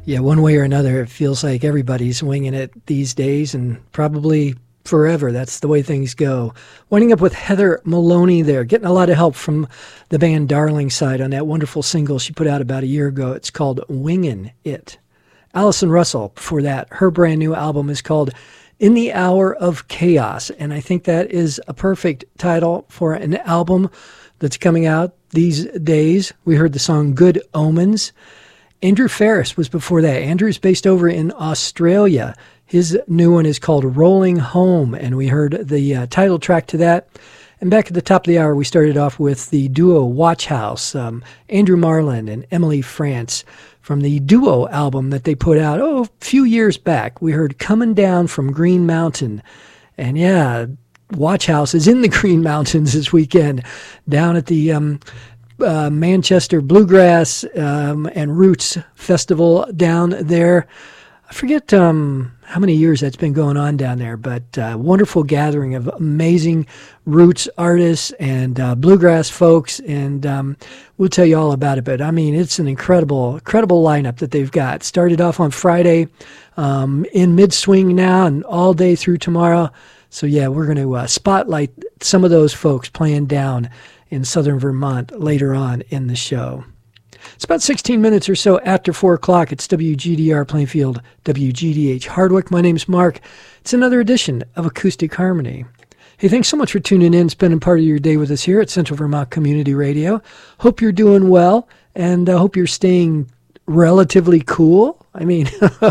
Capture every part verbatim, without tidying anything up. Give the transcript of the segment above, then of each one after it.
Yeah, one way or another, it feels like everybody's winging it these days and probably forever. That's the way things go. Winding up with Heather Maloney there, getting a lot of help from the band Darling Side on that wonderful single she put out about a year ago. It's called Wingin' It. Allison Russell, before that, her brand new album is called In the Hour of Chaos, and I think that is a perfect title for an album that's coming out these days. We heard the song Good Omens. Andrew Ferris was before that. Andrew's based over in Australia. His new one is called Rolling Home, and we heard the uh, title track to that. And back at the top of the hour, we started off with the duo Watch House, um, Andrew Marlin and Emily France, from the duo album that they put out, oh, a few years back. We heard Coming Down from Green Mountain. And yeah, Watch House is in the Green Mountains this weekend, down at the um, uh, Manchester Bluegrass um, and Roots Festival down there. I forget um, how many years that's been going on down there, but uh, wonderful gathering of amazing roots artists and uh, bluegrass folks, and um, we'll tell you all about it. But I mean, it's an incredible, incredible lineup that they've got. Started off on Friday, um, in mid-swing now, and all day through tomorrow. So yeah, we're going to uh, spotlight some of those folks playing down in southern Vermont later on in the show. It's about sixteen minutes or so after four o'clock. It's W G D R Plainfield, W G D H Hardwick. My name's Mark. It's another edition of Acoustic Harmony. Hey, thanks so much for tuning in, spending part of your day with us here at Central Vermont Community Radio. Hope you're doing well, and I uh, hope you're staying relatively cool. I mean,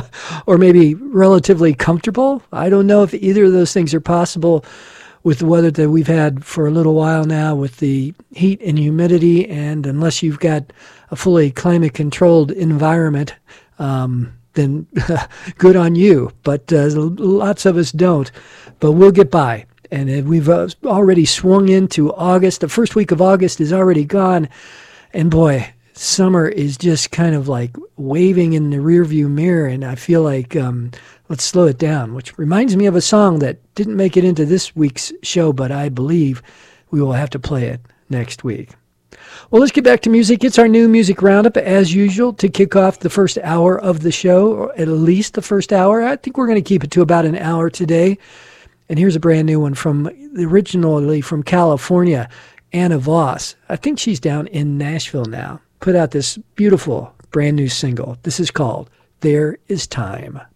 or maybe relatively comfortable. I don't know if either of those things are possible with the weather that we've had for a little while now, with the heat and humidity, and unless you've got a fully climate-controlled environment, um, then good on you. But uh, lots of us don't. But we'll get by. And we've uh, already swung into August. The first week of August is already gone. And boy, summer is just kind of like waving in the rearview mirror, and I feel like um, let's slow it down, which reminds me of a song that didn't make it into this week's show, but I believe we will have to play it next week. Well, let's get back to music. It's our new music roundup, as usual, to kick off the first hour of the show, or at least the first hour. I think we're going to keep it to about an hour today. And here's a brand new one from, originally from California, Anna Voss. I think she's down in Nashville now. Put out this beautiful brand new single. This is called There Is Time.